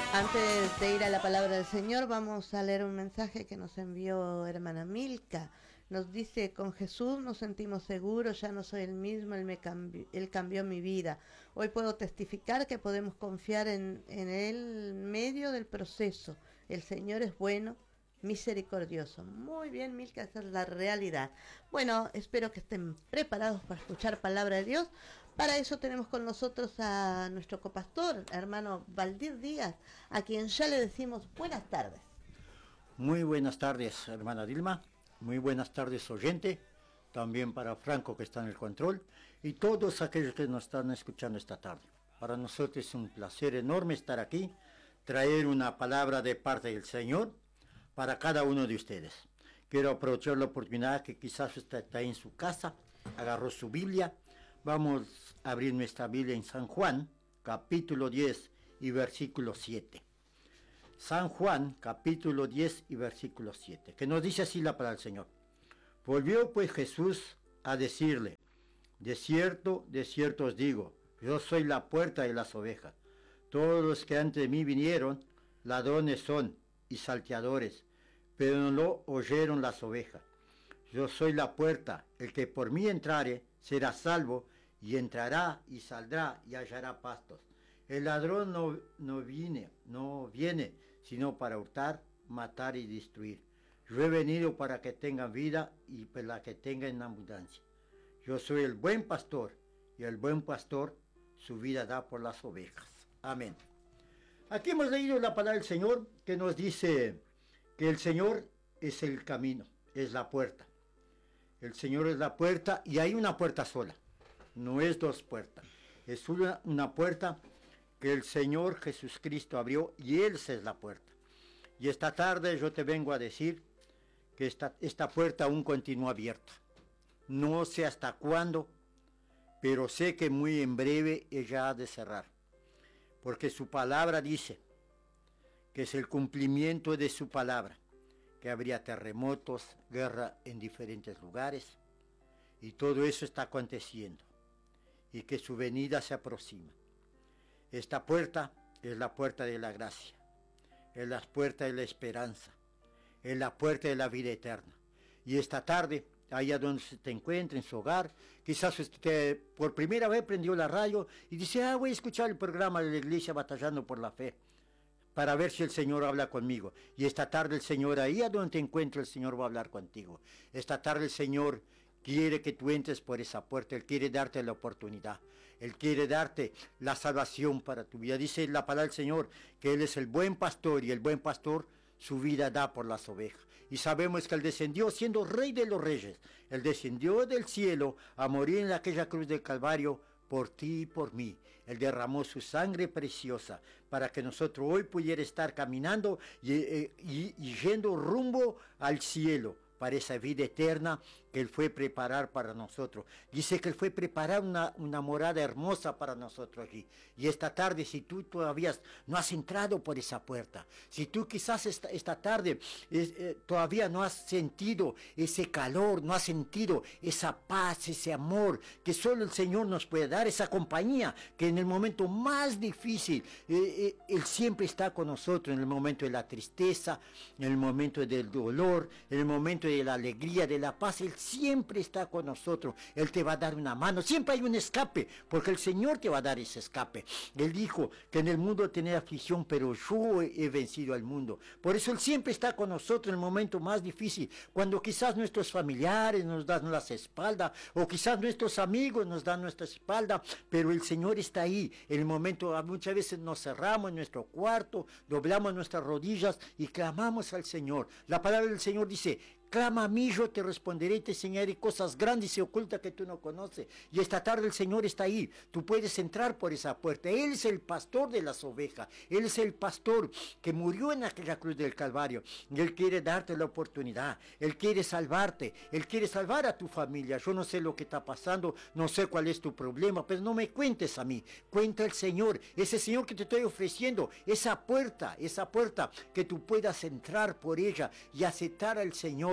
Antes de ir a la palabra del Señor, vamos a leer un mensaje que nos envió hermana Milka. Nos dice: con Jesús nos sentimos seguros, ya no soy el mismo, Él cambió mi vida. Hoy puedo testificar que podemos confiar en Él en medio del proceso. El Señor es bueno, misericordioso. Muy bien, Milka, esa es la realidad. Bueno, espero que estén preparados para escuchar palabra de Dios. Para eso tenemos con nosotros a nuestro copastor, hermano Valdir Díaz, a quien ya le decimos buenas tardes. Muy buenas tardes, hermana Dilma. Muy buenas tardes, oyente. También para Franco, que está en el control, y todos aquellos que nos están escuchando esta tarde. Para nosotros es un placer enorme estar aquí, traer una palabra de parte del Señor para cada uno de ustedes. Quiero aprovechar la oportunidad que quizás usted está en su casa, agarró su Biblia. Vamos a abrir nuestra Biblia en San Juan, capítulo 10 y versículo 7. San Juan, capítulo 10 y versículo 7, que nos dice así la palabra del Señor. Volvió pues Jesús a decirle: de cierto os digo, yo soy la puerta de las ovejas. Todos los que antes de mí vinieron, ladrones son y salteadores, pero no lo oyeron las ovejas. Yo soy la puerta, el que por mí entrare será salvo, y entrará y saldrá y hallará pastos. El ladrón no viene sino para hurtar, matar y destruir. Yo he venido para que tengan vida y para que tengan en abundancia. Yo soy el buen pastor, y el buen pastor su vida da por las ovejas. Amén. Aquí hemos leído la palabra del Señor, que nos dice que el Señor es el camino, es la puerta. El Señor es la puerta, y hay una puerta sola, no es dos puertas. Es una puerta que el Señor Jesucristo abrió, y Él es la puerta. Y esta tarde yo te vengo a decir que esta puerta aún continúa abierta. No sé hasta cuándo, pero sé que muy en breve ella ha de cerrar. Porque su palabra dice que es el cumplimiento de su palabra, que habría terremotos, guerra en diferentes lugares, y todo eso está aconteciendo, y que su venida se aproxima. Esta puerta es la puerta de la gracia, es la puerta de la esperanza, es la puerta de la vida eterna. Y esta tarde, allá donde se te encuentre, en su hogar, quizás usted por primera vez prendió la radio y dice: voy a escuchar el programa de la iglesia Batallando por la Fe, para ver si el Señor habla conmigo. Y esta tarde el Señor, ahí a donde te encuentres, el Señor va a hablar contigo. Esta tarde el Señor quiere que tú entres por esa puerta. Él quiere darte la oportunidad. Él quiere darte la salvación para tu vida. Dice la palabra del Señor que Él es el buen pastor, y el buen pastor su vida da por las ovejas. Y sabemos que Él descendió siendo Rey de los Reyes. Él descendió del cielo a morir en aquella cruz del Calvario por ti y por mí. Él derramó su sangre preciosa para que nosotros hoy pudiera estar caminando y yendo rumbo al cielo, para esa vida eterna que Él fue a preparar para nosotros. Dice que Él fue a preparar una morada hermosa para nosotros allí. Y esta tarde, si tú todavía no has entrado por esa puerta, si tú quizás esta tarde todavía no has sentido ese calor, no has sentido esa paz, ese amor que solo el Señor nos puede dar, esa compañía que en el momento más difícil, Él siempre está con nosotros, en el momento de la tristeza, en el momento del dolor, en el momento de la alegría, de la paz. Él siempre está con nosotros. Él te va a dar una mano. Siempre hay un escape, porque el Señor te va a dar ese escape. Él dijo que en el mundo tenía aflicción, pero yo he vencido al mundo. Por eso Él siempre está con nosotros en el momento más difícil, cuando quizás nuestros familiares nos dan las espaldas, o quizás nuestros amigos nos dan nuestra espalda, pero el Señor está ahí. En el momento, muchas veces nos cerramos en nuestro cuarto, doblamos nuestras rodillas y clamamos al Señor. La palabra del Señor dice: clama a mí, yo te responderé y te enseñaré cosas grandes y ocultas que tú no conoces. Y esta tarde el Señor está ahí. Tú puedes entrar por esa puerta. Él es el pastor de las ovejas. Él es el pastor que murió en aquella cruz del Calvario. Y Él quiere darte la oportunidad. Él quiere salvarte. Él quiere salvar a tu familia. Yo no sé lo que está pasando. No sé cuál es tu problema. Pero no me cuentes a mí. Cuenta el Señor. Ese Señor que te estoy ofreciendo. Esa puerta que tú puedas entrar por ella y aceptar al Señor.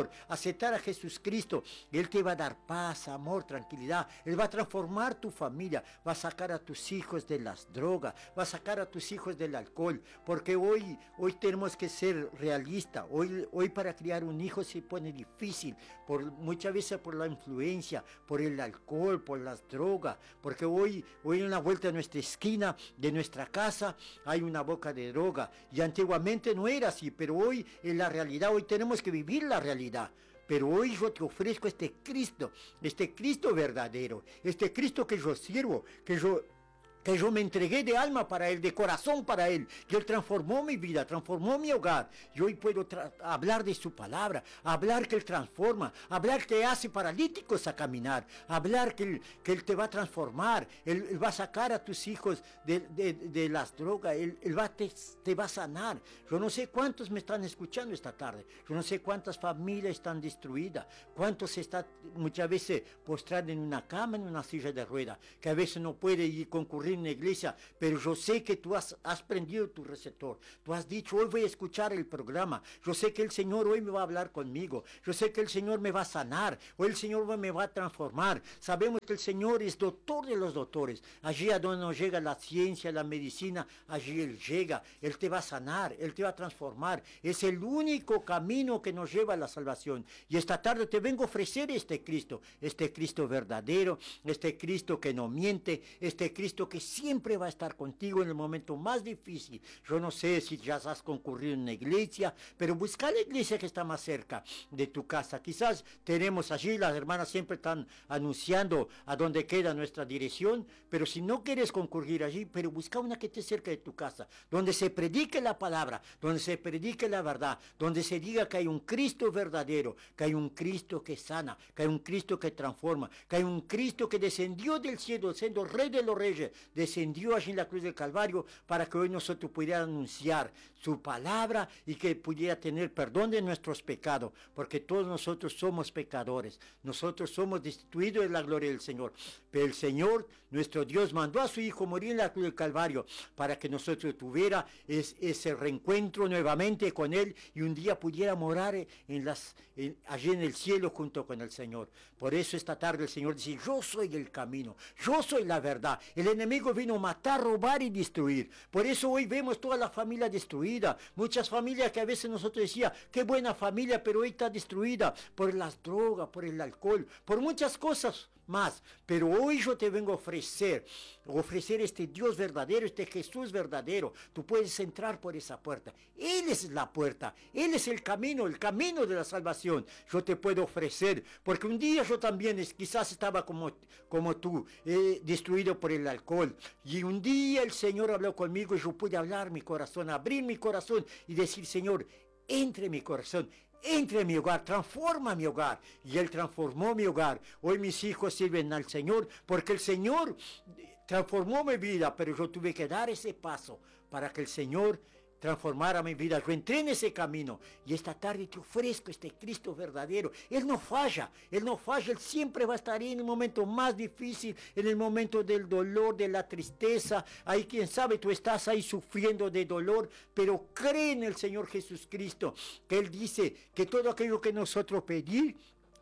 Señor, aceptar a Jesucristo, Él te va a dar paz, amor, tranquilidad. Él va a transformar tu familia, va a sacar a tus hijos de las drogas, va a sacar a tus hijos del alcohol, porque hoy tenemos que ser realistas. Hoy para criar un hijo se pone difícil, muchas veces por la influencia, por el alcohol, por las drogas, porque hoy en la vuelta de nuestra esquina, de nuestra casa, hay una boca de droga, y antiguamente no era así, pero hoy en la realidad, hoy tenemos que vivir la realidad. Pero hoy yo te ofrezco este Cristo verdadero, este Cristo que yo sirvo, que yo me entregué de alma para Él, de corazón para Él, que Él transformó mi vida, transformó mi hogar. Y hoy puedo hablar de su palabra, hablar que Él transforma, hablar que hace paralíticos a caminar, hablar que Él te va a transformar, Él va a sacar a tus hijos de las drogas, Él te va a sanar. Yo no sé cuántos me están escuchando esta tarde, yo no sé cuántas familias están destruidas, cuántos están muchas veces postrados en una cama, en una silla de ruedas, que a veces no puede ir concurrir en la iglesia, pero yo sé que tú has prendido tu receptor, tú has dicho, hoy voy a escuchar el programa, yo sé que el Señor hoy me va a hablar conmigo, yo sé que el Señor me va a sanar, hoy el Señor me va a transformar. Sabemos que el Señor es doctor de los doctores, allí a donde nos llega la ciencia, la medicina, allí Él llega, Él te va a sanar, Él te va a transformar, es el único camino que nos lleva a la salvación. Y esta tarde te vengo a ofrecer este Cristo verdadero, este Cristo que no miente, este Cristo que siempre va a estar contigo en el momento más difícil. Yo no sé si ya has concurrido en una iglesia, pero busca la iglesia que está más cerca de tu casa. Quizás tenemos allí, las hermanas siempre están anunciando a dónde queda nuestra dirección, pero si no quieres concurrir allí, pero busca una que esté cerca de tu casa, donde se predique la palabra, donde se predique la verdad, donde se diga que hay un Cristo verdadero, que hay un Cristo que sana, que hay un Cristo que transforma, que hay un Cristo que descendió del cielo, siendo Rey de los Reyes, descendió allí en la cruz del Calvario para que hoy nosotros pudiéramos anunciar su palabra y que pudiera tener perdón de nuestros pecados, porque todos nosotros somos pecadores, nosotros somos destituidos de la gloria del Señor, pero el Señor, nuestro Dios, mandó a su Hijo morir en la cruz del Calvario para que nosotros tuviera ese reencuentro nuevamente con Él y un día pudiera morar allí en el cielo junto con el Señor. Por eso esta tarde el Señor dice, yo soy el camino, yo soy la verdad. El enemigo vino a matar, robar y destruir. Por eso hoy vemos toda la familia destruida. Muchas familias que a veces nosotros decíamos, qué buena familia, pero hoy está destruida por las drogas, por el alcohol, por muchas cosas más. Pero hoy yo te vengo a ofrecer este Dios verdadero, este Jesús verdadero. Tú puedes entrar por esa puerta. Él es la puerta, Él es el camino de la salvación. Yo te puedo ofrecer, porque un día yo también quizás estaba como tú, destruido por el alcohol. Y un día el Señor habló conmigo y yo pude hablar mi corazón, abrir mi corazón y decir, Señor, entre en mi corazón, entre en mi hogar, transforma mi hogar. Y Él transformó mi hogar. Hoy mis hijos sirven al Señor porque el Señor transformó mi vida, pero yo tuve que dar ese paso para que el Señor transformara mi vida. Yo entré en ese camino y esta tarde te ofrezco este Cristo verdadero. Él no falla, Él siempre va a estar ahí en el momento más difícil, en el momento del dolor, de la tristeza. Ahí quién sabe, tú estás ahí sufriendo de dolor, pero cree en el Señor Jesucristo, que Él dice que todo aquello que nosotros pedimos,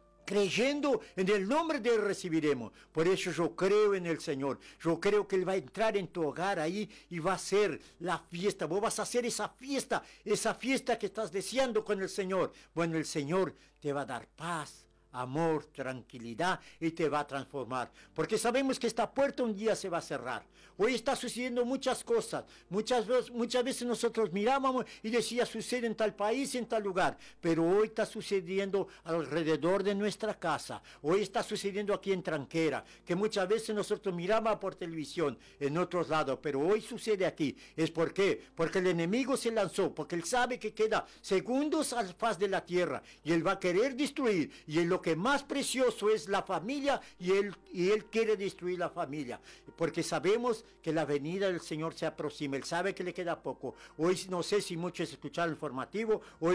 creyendo en el nombre de Él recibiremos. Por eso yo creo en el Señor. Yo creo que Él va a entrar en tu hogar ahí y va a hacer la fiesta. Vos vas a hacer esa fiesta que estás deseando con el Señor. Bueno, el Señor te va a dar paz, amor, tranquilidad y te va a transformar. Porque sabemos que esta puerta un día se va a cerrar. Hoy está sucediendo muchas cosas. Muchas veces nosotros mirábamos y decía sucede en tal país, en tal lugar. Pero hoy está sucediendo alrededor de nuestra casa. Hoy está sucediendo aquí en Tranquera. Que muchas veces nosotros mirábamos por televisión en otros lados. Pero hoy sucede aquí. ¿Es por qué? Porque el enemigo se lanzó. Porque él sabe que queda segundos a la faz de la tierra. Y él va a querer destruir. Y lo que más precioso es la familia. Y él quiere destruir la familia. Porque sabemos que la venida del Señor se aproxima. Él sabe que le queda poco. Hoy no sé si muchos escucharon el informativo. Hoy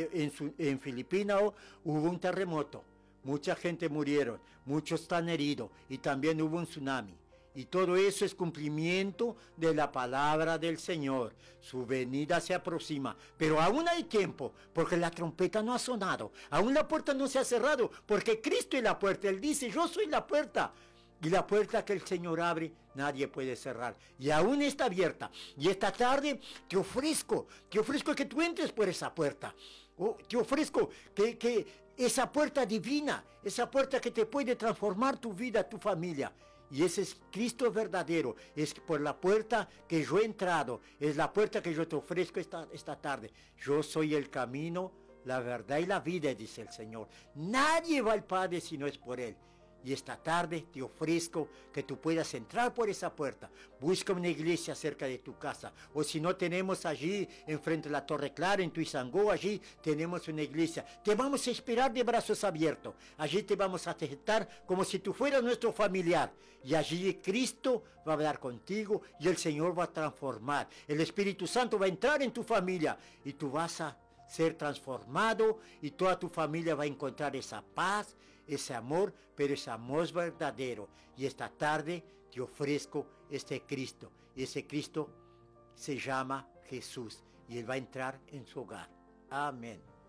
en Filipinas hubo un terremoto. Mucha gente murieron. Muchos están heridos. Y también hubo un tsunami. Y todo eso es cumplimiento de la palabra del Señor. Su venida se aproxima. Pero aún hay tiempo, porque la trompeta no ha sonado. Aún la puerta no se ha cerrado, porque Cristo es la puerta. Él dice, yo soy la puerta. Y la puerta que el Señor abre, nadie puede cerrar. Y aún está abierta. Y esta tarde te ofrezco que tú entres por esa puerta. Te ofrezco que esa puerta divina, esa puerta que te puede transformar tu vida, tu familia. Y ese es Cristo verdadero, es por la puerta que yo he entrado, es la puerta que yo te ofrezco esta tarde. Yo soy el camino, la verdad y la vida, dice el Señor. Nadie va al Padre si no es por Él. Y esta tarde te ofrezco que tú puedas entrar por esa puerta. Busca una iglesia cerca de tu casa. O si no, tenemos allí, enfrente de la Torre Clara, en Tuizangó, allí tenemos una iglesia. Te vamos a esperar de brazos abiertos. Allí te vamos a aceptar como si tú fueras nuestro familiar. Y allí Cristo va a hablar contigo y el Señor va a transformar. El Espíritu Santo va a entrar en tu familia y tú vas a ser transformado y toda tu familia va a encontrar esa paz, ese amor, pero ese amor es verdadero. Y esta tarde te ofrezco este Cristo. Y ese Cristo se llama Jesús. Y Él va a entrar en su hogar. Amén.